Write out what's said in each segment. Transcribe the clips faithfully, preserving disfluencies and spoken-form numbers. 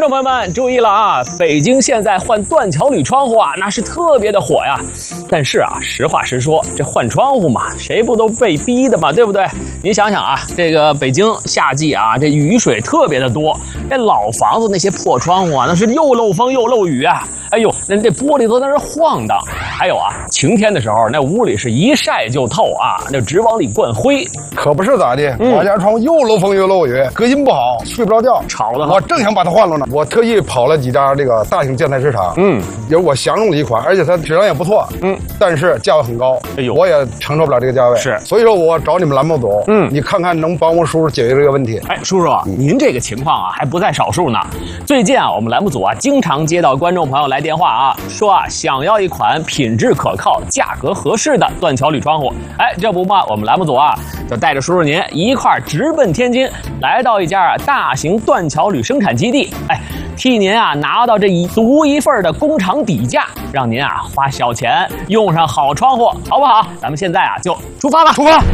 众朋友们注意了啊！北京现在换断桥铝窗户啊，那是特别的火呀。但是啊，实话实说，这换窗户嘛，谁不都被逼的嘛，对不对？你想想啊，这个北京夏季啊，这雨水特别的多，这老房子那些破窗户啊，那是又漏风又漏雨啊。哎呦，那这玻璃都在那晃荡。还有啊，晴天的时候，那屋里是一晒就透啊，那直往里灌灰。 可不是咋的，嗯、我家窗户又漏风又漏雨，隔音不好，睡不着觉， 吵得我正想把它换了呢。我特意跑了几家这个大型建材市场，嗯，有我详用了一款，而且它质量也不错，嗯，但是价位很高，哎呦，我也承受不了这个价位， 是， 所以说我找你们栏目组，嗯，你看看能帮我叔叔解决这个问题。 哎，叔叔，嗯、您这个情况啊还不在少数呢。最近啊，我们栏目组啊经常接到观众朋友来电话啊，说啊想要一款品质可靠、价格合适的断桥铝窗户。哎，这不嘛，我们栏目组啊就带着叔叔您一块儿直奔天津，来到一家大型断桥铝生产基地，哎，替您啊拿到这一独一份的工厂底价，让您啊花小钱用上好窗户，好不好？咱们现在啊就出发吧， 出发！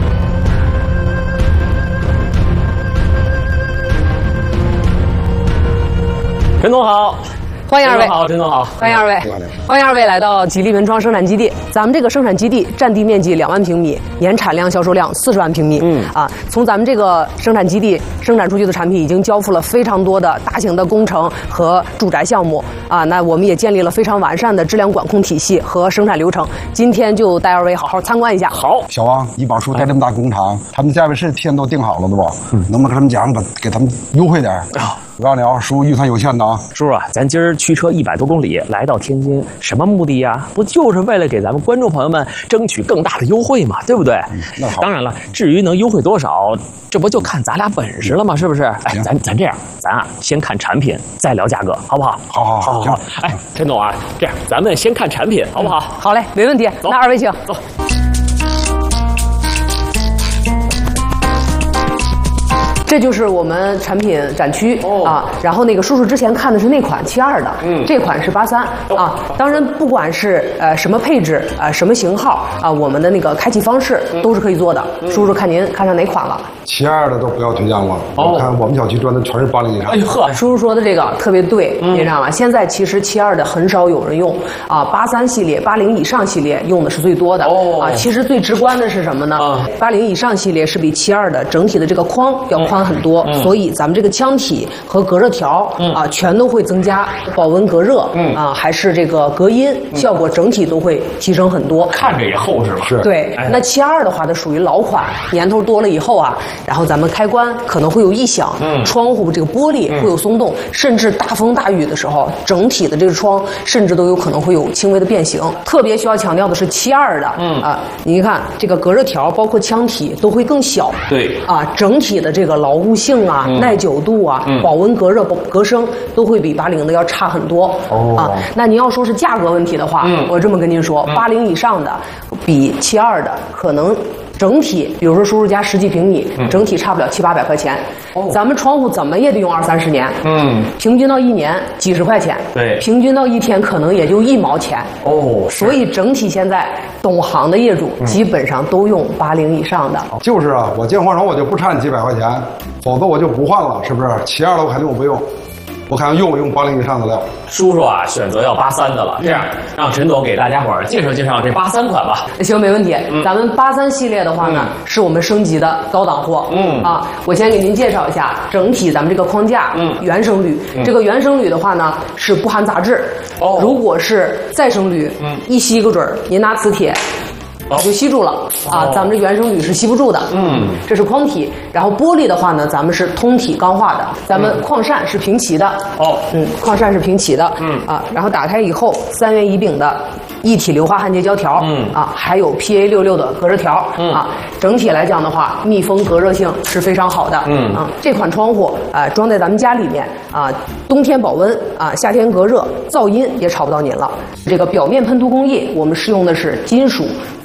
陈总好。 欢迎二位， 好，陈总好， 欢迎二位，欢迎二位来到吉利文窗生产基地。咱们这个生产基地占地面积两万平米，年产量、销售量四十万平米。嗯啊，从咱们这个生产基地生产出去的产品，已经交付了非常多的大型的工程和住宅项目啊。那我们也建立了非常完善的质量管控体系和生产流程。今天就带二位好好参观一下。 好， 小王，你把叔带这么大工厂，他们价位是提前都定好了的不？嗯，能不能跟他们讲，把给他们优惠点啊？我告诉你啊，叔预算有限的啊。 叔叔啊，咱今儿驱车一百多公里来到天津，什么目的呀？不就是为了给咱们观众朋友们争取更大的优惠嘛，对不对？嗯，那好。当然了，至于能优惠多少，这不就看咱俩本事了吗？是不是？哎，咱咱这样，咱啊先看产品，再聊价格，好不好？ 好好好好。 哎，陈总啊，这样咱们先看产品，好不好？ 嗯、好嘞，没问题。那二位请走。 这就是我们产品展区、哦、啊，然后那个叔叔之前看的是那款七二的，嗯，这款是八三、哦、啊。当然，不管是呃什么配置啊、呃、什么型号啊，我们的那个开启方式都是可以做的。嗯、叔叔看您看上哪款了？ 七二的都不要推荐了，哦、我看我们小区装的全是八零以上。 哎呦呵， 叔叔说的这个特别对，嗯、你知道吗？现在其实七二的很少有人用啊，八三系列、八零以上系列用的是最多的。哦啊，其实最直观的是什么呢？八零、啊、以上系列是比七二的整体的这个框要宽很多，嗯、所以咱们这个腔体和隔热条、嗯、啊全都会增加保温隔热，嗯啊还是这个隔音、嗯、效果整体都会提升很多， 看着也厚实了。 是对，哎、那七二的话它属于老款，年头多了以后啊，然后咱们开关可能会有异响，嗯，窗户这个玻璃会有松动，嗯、甚至大风大雨的时候，整体的这个窗甚至都有可能会有轻微的变形。特别需要强调的是七二的，嗯啊，你看这个隔热条包括腔体都会更小， 对啊，整体的这个牢固性啊、嗯、耐久度啊、嗯、保温隔热、隔声都会比八零的要差很多。哦啊，那您要说是价格问题的话，嗯、我这么跟您说，八零、嗯、以上的比七二的可能。整体，比如说叔叔家十几平米，嗯、整体差不了七八百块钱。哦、咱们窗户怎么也得用二三十年，嗯，平均到一年几十块钱， 对， 平均到一天可能也就一毛钱。 哦， 所以整体现在懂行的业主基本上都用八零以上的。 嗯、就是啊，我建换窗我就不差你几百块钱，否则我就不换了，是不是？七二的我肯定我不用。我看用用八零以上的料， 叔叔啊，选择要八三的了。这样，让陈总给大家伙儿介绍介绍这八三款吧。 行，没问题。嗯、咱们八三系列的话呢，嗯、是我们升级的高档货。嗯啊，我先给您介绍一下整体咱们这个框架，嗯，原生铝。嗯、这个原生铝的话呢，是不含杂质。哦，如果是再生铝，嗯，一吸个准儿，您拿磁铁。就吸住了啊！咱们这原生铝是吸不住的，嗯，这是框体。然后玻璃的话呢，咱们是通体钢化的，咱们矿扇是平齐的，哦，嗯，矿扇是平齐的，嗯啊，然后打开以后，三元乙丙的一体硫化焊接胶条，嗯啊，还有 P A 六六的隔热条，嗯啊，整体来讲的话，密封隔热性是非常好的，嗯啊，这款窗户啊装在咱们家里面啊，冬天保温啊，夏天隔热，噪音也吵不到您了。这个表面喷涂工艺，我们使用的是金属。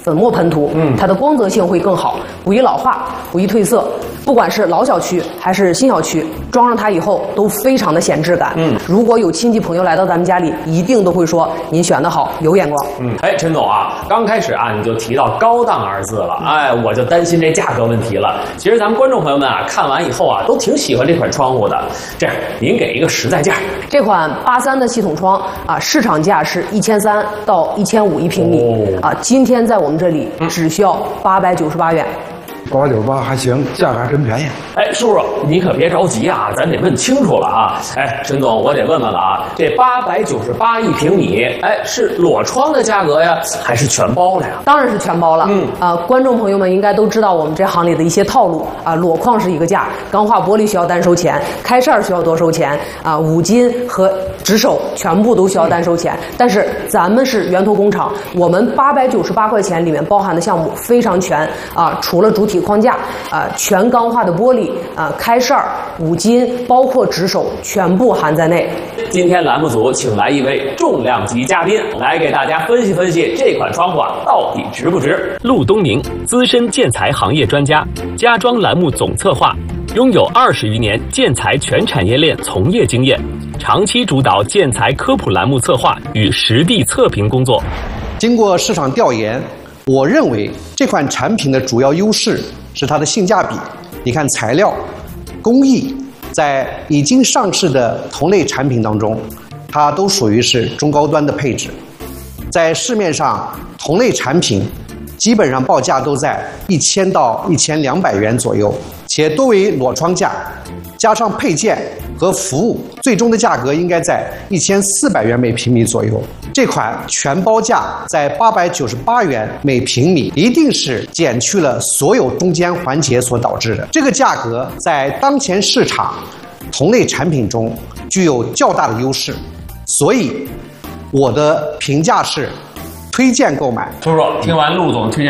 粉末喷涂，嗯，它的光泽性会更好，不易老化，不易褪色。不管是老小区还是新小区，装上它以后都非常的显质感。嗯，如果有亲戚朋友来到咱们家里，一定都会说您选的好，有眼光。 嗯，哎，陈总啊，刚开始啊你就提到高档二字了，哎，我就担心这价格问题了。其实咱们观众朋友们啊，看完以后啊，都挺喜欢这款窗户的。这样，您给一个实在价。 这款八三的系统窗啊，市场价是一千三到一千五一平米、哦、啊，今天在我们这里只需要八百九十八元。 八百九十八还行，价格还真便宜。 哎，叔叔，你可别着急啊，咱得问清楚了啊。哎，陈总，我得问问了啊，这八百九十八一平米，哎，是裸窗的价格呀，还是全包了呀？ 当然是全包了。嗯啊，观众朋友们应该都知道我们这行里的一些套路啊，裸框是一个价，钢化玻璃需要单收钱，开扇需要多收钱啊，五金和直手全部都需要单收钱。但是咱们是源头工厂，我们八百九十八块钱里面包含的项目非常全啊，除了主体框架啊，全钢化的玻璃啊，开扇、五金，包括直手，全部含在内。 今天栏目组请来一位重量级嘉宾，来给大家分析分析这款窗户啊到底值不值。 陆东明，资深建材行业专家，家装栏目总策划，拥有二十余年建材全产业链从业经验，长期主导建材科普栏目策划与实地测评工作。 经过市场调研，我认为这款产品的主要优势是它的性价比。你看材料、工艺，在已经上市的同类产品当中，它都属于是中高端的配置。在市面上，同类产品基本上报价都在一千到一千两百元左右，且多为裸窗价，加上配件和服务，最终的价格应该在一千四百元每平米左右。这款全包价在八百九十八元每平米，一定是减去了所有中间环节所导致的。这个价格在当前市场同类产品中具有较大的优势，所以我的评价是推荐购买。 叔叔，听完陆总推荐